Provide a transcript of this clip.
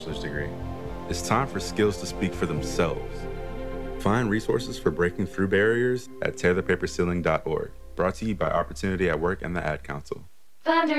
bachelor's degree. It's time for skills to speak for themselves. Find resources for breaking through barriers at tearthepaperceiling.org. Brought to you by Opportunity at Work and the Ad Council. Thunder